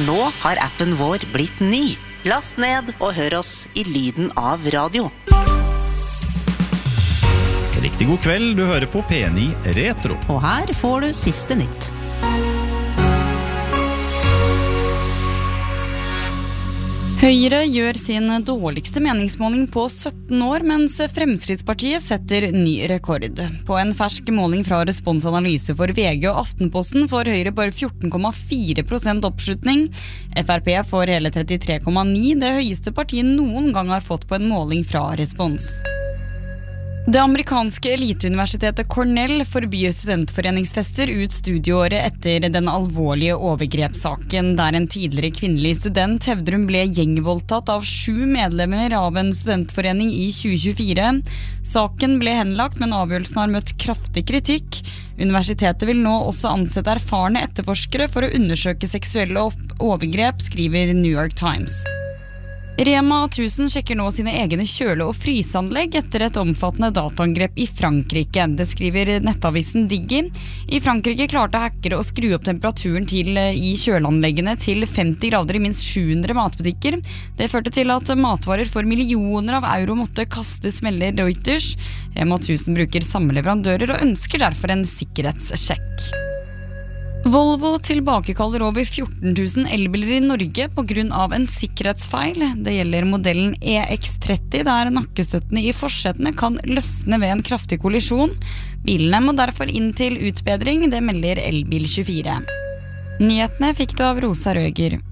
Nå har appen vår blitt ny. Last ned og hør oss i lyden av radio. Riktig god kveld, du hører på P9 Retro. Og her får du siste nytt. Høyre gjør sin dårligste meningsmåling på 17 år, mens Fremskrittspartiet setter ny rekord. På en fersk måling fra responsanalyse for VG og Aftenposten får Høyre bare 14,4% oppslutning. FrP får hele 33,9%, det høyeste partiet noen gang har fått på en måling fra Respons. Det amerikanske eliteuniversitetet Cornell forbyr studentforeningsfester ut studieåret etter den alvorlige overgrepssaken, der en tidligere kvinnelig student hevder hun ble gjengvoldtatt av 7 medlemmer av en studentforening i 2024. Saken ble henlagt, men avgjørelsen har møtt kraftig kritikk. Universitetet vil nå også ansette erfarne etterforskere for å undersøke seksuelle overgrep, skriver New York Times. Rema 1000 sjekker nå sine egne kjøle- og fryseanlegg etter et omfattende dataangrep i Frankrike. Det skriver nettavisen Diggi. I Frankrike klarte hackere å skru opp temperaturen i kjøleanleggene til 50 grader i minst 700 matbutikker. Det førte til at matvarer for millioner av euro måtte kastes, melder Reuters. Rema 1000 bruker samme leverandører og ønsker derfor en sikkerhetssjekk. Volvo tilbakekaller over 14 000 elbiler i Norge på grunn av en sikkerhetsfeil. Det gjelder modellen EX30, der nakkestøttene i forsetene kan løsne ved en kraftig kollisjon. Bilene må derfor inn til utbedring, det melder Elbil24. Nyhetene fikk du av Rosa Røger.